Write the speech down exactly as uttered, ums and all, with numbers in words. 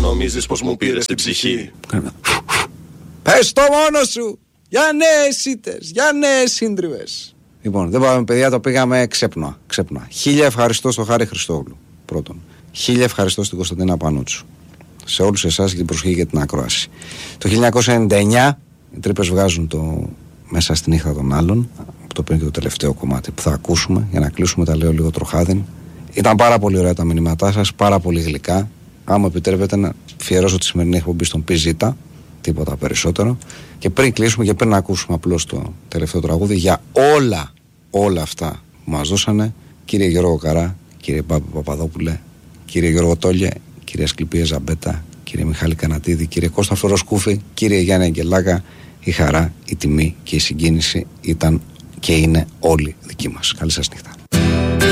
νομίζεις πως μου πήρες την ψυχή. Πες το μόνο σου. Για νέες ήττες, για νέες σύντριβες. Λοιπόν, δεν πάμε παιδιά, το πήγαμε ξέπνοα, ξέπνοα. Χίλια ευχαριστώ στο Χάρη Χριστόγλου πρώτον. Χίλια ευχαριστώ στην Κωνσταντίνα Πανούτσου. Σε όλους εσάς για την προσοχή και την ακρόαση. Το χίλια εννιακόσια ενενήντα εννιά οι τρύπες βγάζουν το μέσα στη νύχτα των άλλων, το οποίο είναι και το τελευταίο κομμάτι που θα ακούσουμε για να κλείσουμε, τα λέω λίγο τροχάδιν. Ήταν πάρα πολύ ωραία τα μηνύματά σας, πάρα πολύ γλυκά. Αν μου επιτρέπετε να αφιερώσω τη σημερινή εκπομπή στον Πιζίτα, τίποτα περισσότερο. Και πριν κλείσουμε και πριν ακούσουμε απλώς το τελευταίο τραγούδι, για όλα, όλα αυτά που μας δώσανε, κύριε Γιώργο Καρά, κύριε Μπάμπη Παπαδόπουλε, κύριε Γιώργο Τόλιε, κύριε Ασκληπία Ζαμπέτα, κύριε Μιχάλη Κανατίδη, κύριε Κώστα Φλωροσκούφη, κύριε Γιάννη Αγγελάκα, η χαρά, η τιμή και η συγκίνηση ήταν και είναι όλοι δικοί μας. Καλή σας νύχτα.